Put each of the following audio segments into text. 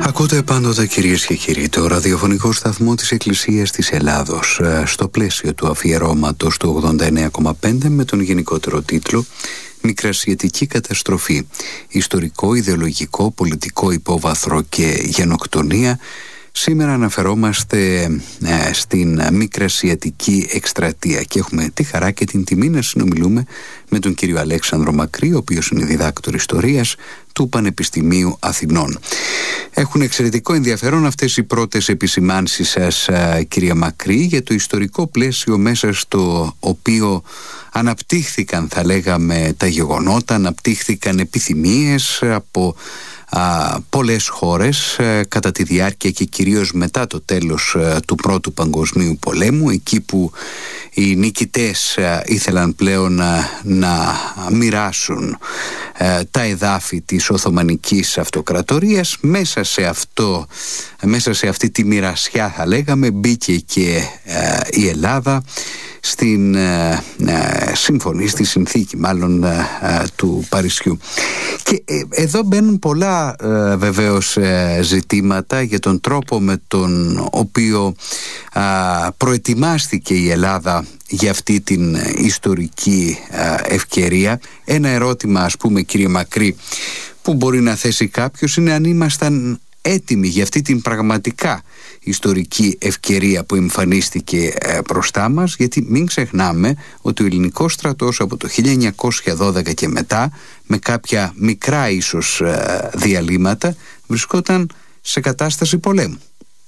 Ακούτε πάντοτε, κυρίες και κύριοι, το ραδιοφωνικό σταθμό της Εκκλησίας της Ελλάδος, στο πλαίσιο του αφιερώματος του 89,5 με τον γενικότερο τίτλο «Μικρασιατική καταστροφή. Ιστορικό, ιδεολογικό, πολιτικό υπόβαθρο και γενοκτονία». Σήμερα αναφερόμαστε στην Μικρασιατική εκστρατεία και έχουμε τη χαρά και την τιμή να συνομιλούμε με τον κύριο Αλέξανδρο Μακρύ, ο οποίος είναι διδάκτορ ιστορίας του Πανεπιστημίου Αθηνών. Έχουν εξαιρετικό ενδιαφέρον αυτές οι πρώτες επισημάνσεις σας, κυρία Μακρύ, για το ιστορικό πλαίσιο μέσα στο οποίο αναπτύχθηκαν, θα λέγαμε, τα γεγονότα, αναπτύχθηκαν επιθυμίες από πολλές χώρες κατά τη διάρκεια και κυρίως μετά το τέλος του Πρώτου Παγκοσμίου Πολέμου, εκεί που οι νικητές ήθελαν πλέον να μοιράσουν τα εδάφη της Οθωμανικής Αυτοκρατορίας. Μέσα σε αυτή τη μοιρασιά, θα λέγαμε, μπήκε και η Ελλάδα στην συμφωνία, στη συνθήκη μάλλον του Παρισιού. Και εδώ μπαίνουν πολλά βεβαίως ζητήματα για τον τρόπο με τον οποίο προετοιμάστηκε η Ελλάδα για αυτή την ιστορική ευκαιρία. Ένα ερώτημα, ας πούμε, κύριε Μακρύ, που μπορεί να θέσει κάποιος είναι αν ήμασταν έτοιμοι για αυτή την πραγματικά ιστορική ευκαιρία που εμφανίστηκε μπροστά μας, γιατί μην ξεχνάμε ότι ο ελληνικός στρατός από το 1912 και μετά, με κάποια μικρά ίσως διαλύματα, βρισκόταν σε κατάσταση πολέμου.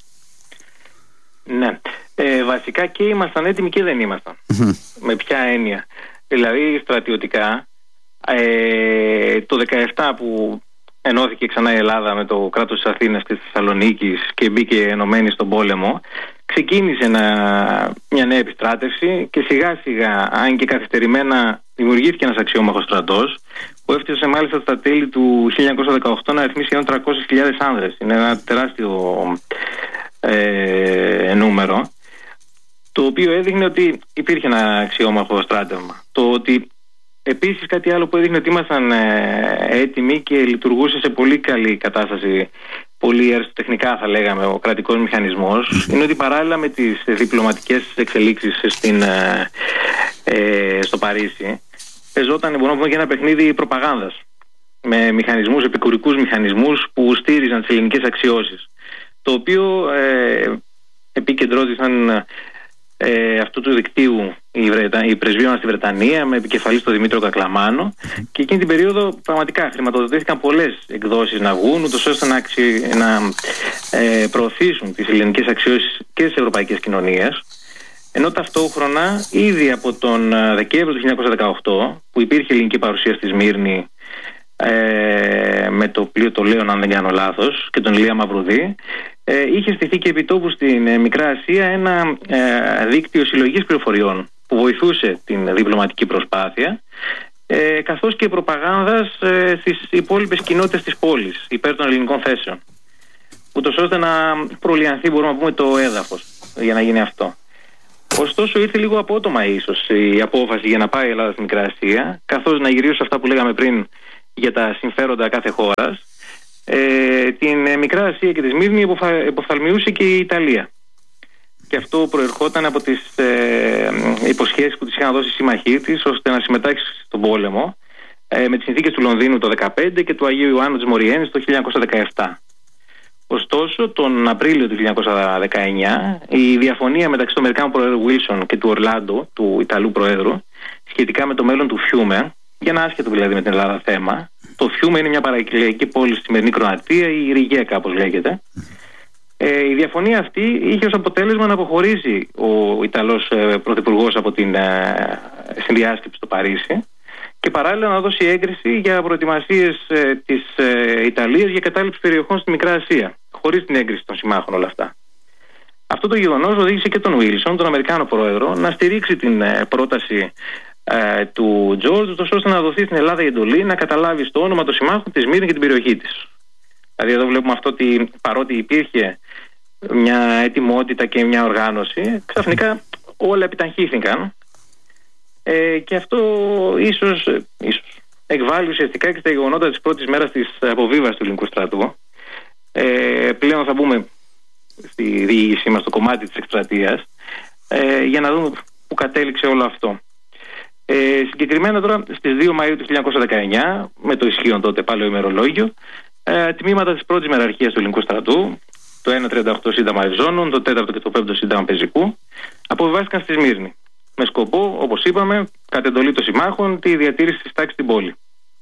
Ναι, βασικά και ήμασταν έτοιμοι και δεν ήμασταν. Με ποια έννοια? Δηλαδή στρατιωτικά το 17 που ενώθηκε ξανά η Ελλάδα με το κράτος της Αθήνας και της Θεσσαλονίκης και μπήκε ενωμένη στον πόλεμο, ξεκίνησε μια νέα επιστράτευση και σιγά σιγά, αν και καθυστερημένα, δημιουργήθηκε ένας αξιόμαχος στρατός που έφτασε μάλιστα στα τέλη του 1918 να αριθμίσει σχεδόν 300.000 άνδρες. Είναι ένα τεράστιο νούμερο, το οποίο έδειχνε ότι υπήρχε ένα αξιόμαχο στράτευμα. Το ότι επίσης κάτι άλλο που έδειχνε ότι ήμασταν έτοιμοι και λειτουργούσε σε πολύ καλή κατάσταση, πολύ αριστοτεχνικά θα λέγαμε, ο κρατικός μηχανισμός, είναι ότι παράλληλα με τις διπλωματικές εξελίξεις στο Παρίσι, παίζονταν, μπορούμε να πούμε, και ένα παιχνίδι προπαγάνδας με μηχανισμούς, επικουρικούς μηχανισμούς που στήριζαν τις ελληνικές αξιώσεις, το οποίο επικεντρώθησαν αυτού του δικτύου η πρεσβεία στη Βρετανία με επικεφαλή στον Δημήτριο Κακλαμάνο, και εκείνη την περίοδο πραγματικά χρηματοδοτήθηκαν πολλές εκδόσεις να βγουν, ούτως ώστε να προωθήσουν τις ελληνικές αξιώσεις και στις ευρωπαϊκές κοινωνίες, ενώ ταυτόχρονα ήδη από τον Δεκέμβριο του 1918, που υπήρχε ελληνική παρουσία στη Σμύρνη με το πλοίο το Λέων, αν δεν κάνω λάθος, και τον Ηλία Μαυρουδή, είχε στηθεί και επιτόπου στην Μικρά Ασία ένα δίκτυο συλλογής πληροφοριών που βοηθούσε την διπλωματική προσπάθεια, καθώς και προπαγάνδας στις υπόλοιπες κοινότητες της πόλης υπέρ των ελληνικών θέσεων, ούτως ώστε να προλιανθεί, μπορούμε να πούμε, το έδαφος για να γίνει αυτό. Ωστόσο ήρθε λίγο απότομα ίσως η απόφαση για να πάει η Ελλάδα στη Μικρά Ασία, καθώς, να γυρίσω σε αυτά που λέγαμε πριν για τα συμφέροντα κάθε χώρας, την Μικρά Ασία και τη Σμύρνη υποφθαλμιούσε και η Ιταλία. Και αυτό προερχόταν από τις υποσχέσεις που της είχαν δώσει οι σύμμαχοί της ώστε να συμμετάξει στον πόλεμο, με τις συνθήκες του Λονδίνου το 2015 και του Αγίου Ιωάννου της Μοριένης το 1917. Ωστόσο, τον Απρίλιο του 1919, η διαφωνία μεταξύ του Αμερικάνου Προέδρου Βίλσον και του Ορλάντο, του Ιταλού Προέδρου, σχετικά με το μέλλον του Φιούμε, για να άσχετο δηλαδή με την Ελλάδα θέμα. Το Φιούμε είναι μια παρακυλιακή πόλη στη σημερινή Κροατία, η Ριγέκα όπως λέγεται. Η διαφωνία αυτή είχε ως αποτέλεσμα να αποχωρήσει ο Ιταλός Πρωθυπουργός από την συνδιάσκεψη στο Παρίσι και παράλληλα να δώσει έγκριση για προετοιμασίες της Ιταλίας για κατάληψη περιοχών στη Μικρά Ασία, χωρίς την έγκριση των συμμάχων όλα αυτά. Αυτό το γεγονός οδήγησε και τον Βίλσον, τον Αμερικάνο Πρόεδρο, να στηρίξει την πρόταση του Τζόρτζ, ώστε να δοθεί στην Ελλάδα η εντολή να καταλάβει στο όνομα των συμμάχων τη Σμύρνη και την περιοχή της. Δηλαδή εδώ βλέπουμε αυτό ότι παρότι υπήρχε μια ετοιμότητα και μια οργάνωση, ξαφνικά όλα επιταχύνθηκαν, και αυτό ίσως εκβάλλει ουσιαστικά και στα γεγονότα της πρώτης μέρας της αποβίβασης του ελληνικού στρατού, Πλέον θα μπούμε στη διοίκησή μας, στο κομμάτι της εκστρατείας, για να δούμε που κατέληξε όλο αυτό. Συγκεκριμένα τώρα στις 2 Μαΐου του 1919, με το ισχύον τότε πάλι ημερολόγιο, τμήματα της πρώτης μεραρχίας του ελληνικού στρατού, το 1.38 Σύνταγμα Ευζώνων, το 4ο και το 5ο Σύνταγμα Πεζικού, αποβιβάστηκαν στη Σμύρνη. Με σκοπό, όπως είπαμε, κατ' εντολή των συμμάχων, τη διατήρηση της τάξης στην πόλη.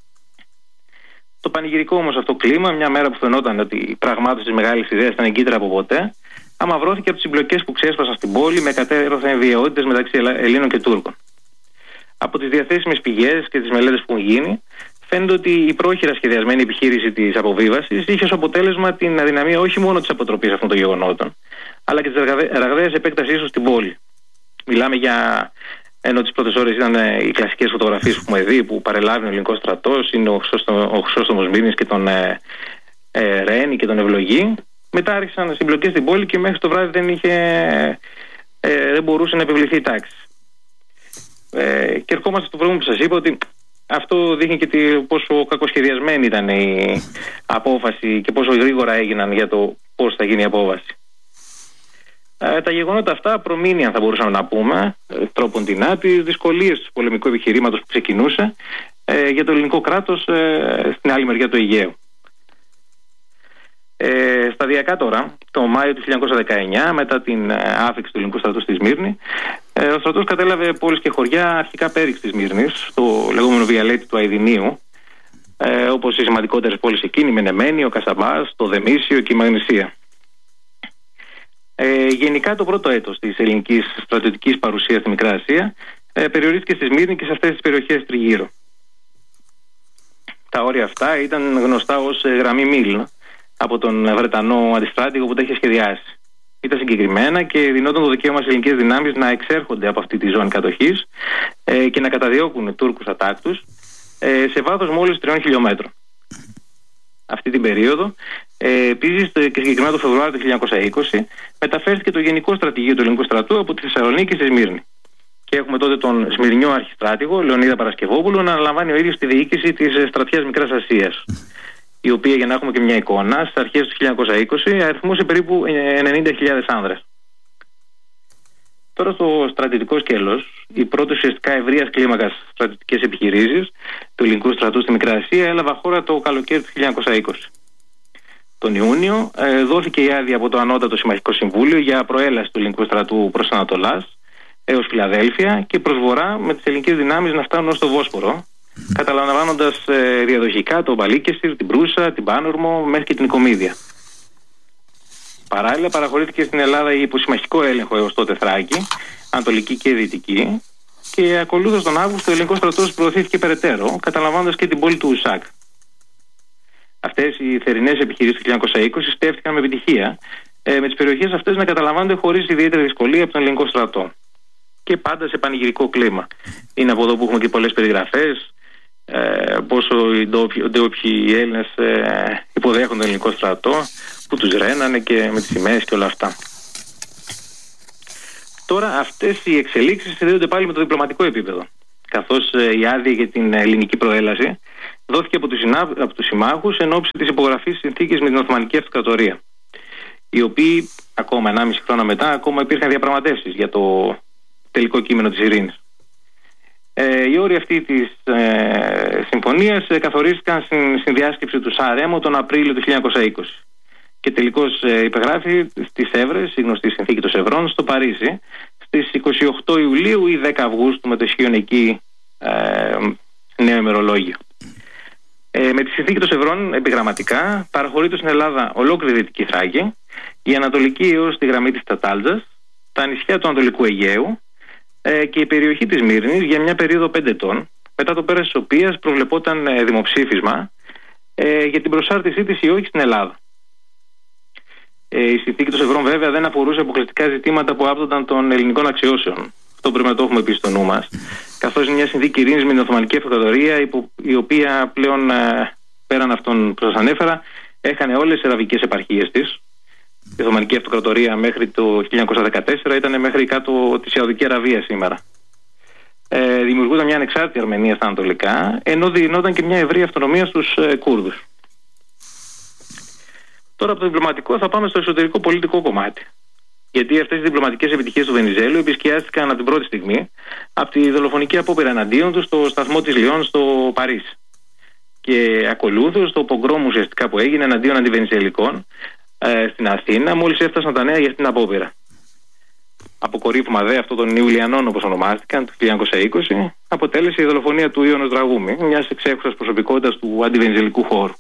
Το πανηγυρικό όμως αυτό κλίμα, μια μέρα που φαινόταν ότι η πραγμάτωση της μεγάλης ιδέας ήταν εγκύτερα από ποτέ, αμαυρώθηκε από τις συμπλοκές που ξέσπασαν στην πόλη με κατέρωθεν βιαιότητες μεταξύ Ελλήνων και Τούρκων. Από τις διαθέσιμες πηγές και τις μελέτες που έχουν γίνει, φαίνεται ότι η πρόχειρα σχεδιασμένη επιχείρηση της αποβίβασης είχε ως αποτέλεσμα την αδυναμία όχι μόνο της αποτροπής αυτών των γεγονότων, αλλά και της ραγδαίας επέκτασής τους στην πόλη. Μιλάμε για, ενώ τις πρώτες ώρες ήταν οι κλασικές φωτογραφίες που έχουμε δει, που παρελάβει ο ελληνικός στρατός, είναι ο Χρυσόστομος Μύρνης και τον Ρένη και τον Ευλογή. Μετά άρχισαν συμπλοκές στην πόλη και μέχρι το βράδυ δεν μπορούσε να επιβληθεί η τάξη. Και ερχόμαστε στο προηγούμενο που σας είπα, ότι αυτό δείχνει και πόσο κακοσχεδιασμένη ήταν η απόφαση και πόσο γρήγορα έγιναν για το πώς θα γίνει η απόβαση. Τα γεγονότα αυτά προμήνυαν, θα μπορούσαμε να πούμε, τρόπον τεινά, τις δυσκολίες του πολεμικού επιχειρήματος που ξεκινούσε για το ελληνικό κράτος στην άλλη μεριά του Αιγαίου. Σταδιακά τώρα, το Μάιο του 1919, μετά την άφιξη του ελληνικού στρατού στη Σμύρνη, ο στρατός κατέλαβε πόλεις και χωριά, αρχικά πέριξ της Σμύρνης, το λεγόμενο Βιαλέτη του Αηδινίου, όπως οι σημαντικότερες πόλεις εκείνη, η Μενεμένη, ο Κασαμπάς, το Δεμίσιο και η Μαγνησία. Γενικά το πρώτο έτος της ελληνικής στρατιωτικής παρουσίας στη Μικρά Ασία περιορίστηκε στη Σμύρνη και σε αυτές τις περιοχές τριγύρω. Τα όρια αυτά ήταν γνωστά ως γραμμή Μίλ από τον Βρετανό αντιστράτηγο που τα είχε σχεδιάσει. Ήταν συγκεκριμένα και δινόταν το δικαίωμα στις ελληνικές δυνάμεις να εξέρχονται από αυτή τη ζώνη κατοχής και να καταδιώκουν Τούρκους ατάκτους σε βάθος μόλις 3 χιλιόμετρων. Αυτή την περίοδο, επίσης και συγκεκριμένα το Φεβρουάριο του 1920, μεταφέρθηκε το Γενικό Στρατηγείο του Ελληνικού Στρατού από τη Θεσσαλονίκη στη Σμύρνη. Και έχουμε τότε τον Σμυρνιό αρχιστράτηγο, Λεωνίδα Παρασκευόπουλο, να αναλαμβάνει ο ίδιος τη διοίκηση της στρατιάς Μικράς Ασίας, η οποία, για να έχουμε και μια εικόνα, στις αρχές του 1920 αριθμούσε περίπου 90.000 άνδρες. Τώρα στο στρατιωτικό σκέλος, οι πρώτες ουσιαστικά ευρείας κλίμακας στρατιωτικές επιχειρήσεις του ελληνικού στρατού στη Μικρά Ασία έλαβα χώρα το καλοκαίρι του 1920. Τον Ιούνιο δόθηκε η άδεια από το Ανώτατο Συμμαχικό Συμβούλιο για προέλαση του ελληνικού στρατού προς Ανατολάς έως Φιλαδέλφια και προς Βορρά, με τις ελληνικές δυνάμεις να φτάνουν ως το Βόσπορο, καταλαμβάνοντας διαδοχικά το Μπαλίκεσιρ, την Προύσα, την Πάνουρμο μέχρι και την Οικομίδια. Παράλληλα παραχωρήθηκε στην Ελλάδα η υποσυμμαχικό έλεγχο έως τότε Θράκη, Ανατολική και Δυτική, και ακολούθως τον Αύγουστο ο ελληνικός στρατός προωθήθηκε περαιτέρω, καταλαμβάνοντας και την πόλη του Ουσάκ. Αυτές οι θερινές επιχειρήσεις του 1920 στέφθηκαν με επιτυχία, με τις περιοχές αυτές να καταλαμβάνονται χωρίς ιδιαίτερη δυσκολία από τον ελληνικό στρατό. Και πάντα σε πανηγυρικό κλίμα. Είναι από εδώ που έχουμε και πολλές περιγραφές, πόσο οι ντόπιοι Έλληνες υποδέχονται τον ελληνικό στρατό, που τους ρένανε και με τις σημαίες και όλα αυτά. Τώρα αυτές οι εξελίξεις συνδέονται πάλι με το διπλωματικό επίπεδο, καθώς η άδεια για την ελληνική προέλαση δόθηκε από τους συμμάχους εν ώψη της υπογραφής συνθήκης με την Οθωμανική Αυτοκρατορία, οι οποίοι ακόμα 1,5 χρόνο μετά ακόμα υπήρχαν διαπραγματεύσεις για το τελικό κείμενο της ειρήνης. Οι όροι αυτή της συμφωνίας καθορίστηκαν στην διάσκεψη του Σαρέμο τον Απρίλιο του 1920 και τελικώς υπεγράφει στις Έβρες, η γνωστή συνθήκη των Σευρών, στο Παρίσι στις 28 Ιουλίου ή 10 Αυγούστου με το ισχύον εκεί νέο ημερολόγιο. Με τη συνθήκη των Σευρών επιγραμματικά παραχωρείται στην Ελλάδα ολόκληρη Δυτική Θράκη, η Ανατολική έως τη γραμμή της Τατάλτζας, τα νησιά του Ανατολικού Αιγαίου και η περιοχή της Μύρνης για μια περίοδο 5 ετών, μετά το πέρας της οποίας προβλεπόταν δημοψήφισμα για την προσάρτησή της ή όχι στην Ελλάδα. Η συνθήκη των Σευρών βέβαια δεν αφορούσε αποκλειστικά ζητήματα που άπτονταν των ελληνικών αξιώσεων. Αυτό πρέπει να το έχουμε πει στο νου μας. Καθώς είναι μια συνθήκη ειρήνης με την Οθωμανική Αυτοκρατορία, η οποία πλέον πέραν αυτών που σας ανέφερα, έχανε όλες τις αραβικές επαρχίες της. Η Οθωμανική Αυτοκρατορία μέχρι το 1914 ήταν μέχρι κάτω τη Σαουδική Αραβία σήμερα. Δημιουργούνταν μια ανεξάρτητη Αρμενία στα ανατολικά, ενώ δινόταν και μια ευρεία αυτονομία στους Κούρδους. Τώρα από το διπλωματικό θα πάμε στο εσωτερικό πολιτικό κομμάτι. Γιατί αυτές οι διπλωματικές επιτυχίες του Βενιζέλου επισκιάστηκαν από την πρώτη στιγμή από τη δολοφονική απόπειρα εναντίον του στο σταθμό της Λιόν στο Παρίσι. Και ακολούθως το πογκρόμ ουσιαστικά που έγινε εναντίον αντιβενιζελικών στην Αθήνα, μόλις έφτασαν τα νέα για αυτήν την απόπειρα. Αποκορύφωμα δε αυτών των Ιουλιανών, όπως ονομάστηκαν, το 1920, αποτέλεσε η δολοφονία του Ιώνος Δραγούμη, μιας εξέχουσας προσωπικότητας του αντιβενιζελικού χώρου.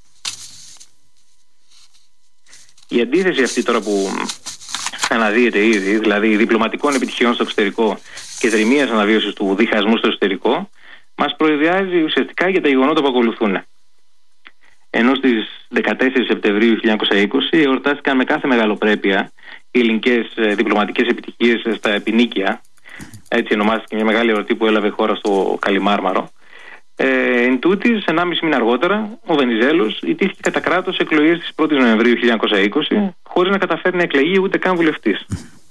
Η αντίθεση αυτή τώρα που αναδύεται ήδη, δηλαδή διπλωματικών επιτυχιών στο εξωτερικό και δρυμίας αναβίωσης του διχασμού στο εσωτερικό, μας προειδεάζει ουσιαστικά για τα γεγονότα που ακολουθούν. Ενώ στις 14 Σεπτεμβρίου 1920 εορτάστηκαν με κάθε μεγαλοπρέπεια οι ελληνικές διπλωματικές επιτυχίες στα Επινίκια, έτσι ονομάστηκε μια μεγάλη εορτή που έλαβε χώρα στο Καλιμάρμαρο. Εν τούτης, 1,5 μήνα αργότερα, ο Βενιζέλος ιτήθηκε κατά κράτος εκλογές της 1ης Νοεμβρίου 1920, χωρίς να καταφέρει να εκλεγεί ούτε καν βουλευτής.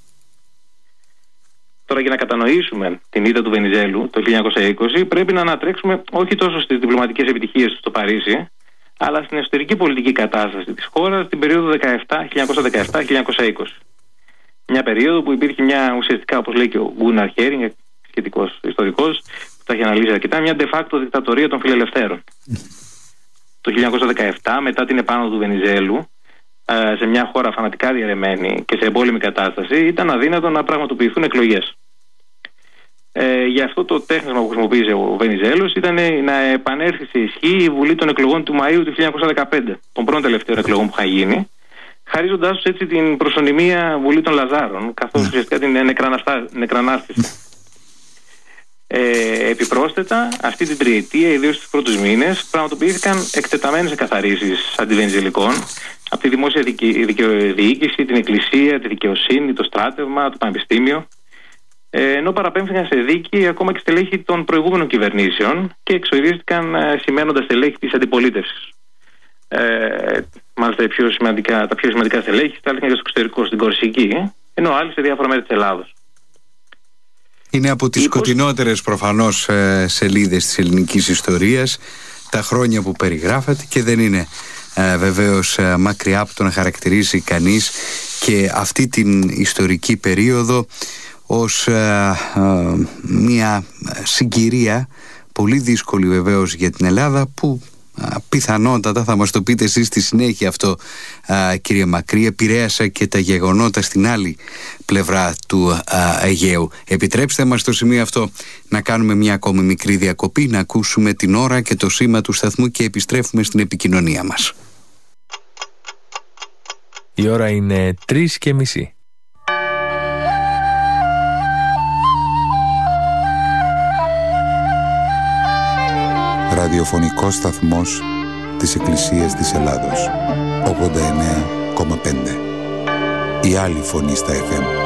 Τώρα, για να κατανοήσουμε την ήττα του Βενιζέλου το 1920, πρέπει να ανατρέξουμε όχι τόσο στις διπλωματικές επιτυχίες του στο Παρίσι, αλλά στην εσωτερική πολιτική κατάσταση της χώρας την περίοδο 1917-1920. Μια περίοδο που υπήρχε μια ουσιαστικά, όπως λέει και ο Γκούναρ Χέρινγκ, σχετικός ιστορικός, που τα έχει αναλύσει αρκετά, μια de facto δικτατορία των φιλελευθέρων. Το 1917, μετά την επάνωδο του Βενιζέλου, σε μια χώρα φανατικά διαιρεμένη και σε εμπόλεμη κατάσταση, ήταν αδύνατο να πραγματοποιηθούν εκλογές. Γι' αυτό το τέχνασμα που χρησιμοποίησε ο Βενιζέλος ήταν να επανέλθει σε ισχύ η Βουλή των Εκλογών του Μαΐου του 1915, των πρώτων τελευταίων εκλογών που είχαν γίνει, χαρίζοντάς τους έτσι την προσωνυμία Βουλή των Λαζάρων, καθώς ουσιαστικά την νεκρανάστησε. Επιπρόσθετα, αυτή την τριετία, ιδίως στους πρώτους μήνες, πραγματοποιήθηκαν εκτεταμένες εκαθαρίσεις αντιβενιζελικών από τη δημόσια διοίκηση, την εκκλησία, τη δικαιοσύνη, το στράτευμα, το πανεπιστήμιο, ενώ παραπέμφθηκαν σε δίκη ακόμα και στελέχη των προηγούμενων κυβερνήσεων και εξοηρίστηκαν σημαίνοντας στελέχη της αντιπολίτευσης. Μάλιστα τα πιο σημαντικά στελέχη στάλθηκαν και στο εξωτερικό, στην Κορσική, ενώ άλλοι σε διάφορα μέρη της Ελλάδος. Είναι από τις σκοτεινότερες προφανώς σελίδες της ελληνικής ιστορίας τα χρόνια που περιγράφεται και δεν είναι βεβαίως μακριά από το να χαρακτηρίσει κανείς και αυτή την ιστορική περίοδο ως μια συγκυρία πολύ δύσκολη βεβαίως για την Ελλάδα, που πιθανότατα, θα μας το πείτε εσείς στη συνέχεια αυτό κύριε Μακρύ, επηρέασε και τα γεγονότα στην άλλη πλευρά του Αιγαίου. Επιτρέψτε μας στο σημείο αυτό να κάνουμε μια ακόμη μικρή διακοπή, να ακούσουμε την ώρα και το σήμα του σταθμού και επιστρέφουμε στην επικοινωνία μας. Η ώρα είναι 3:30. Ραδιοφωνικός σταθμός της Εκκλησίας της Ελλάδος, 89,5. Η άλλη φωνή στα FM.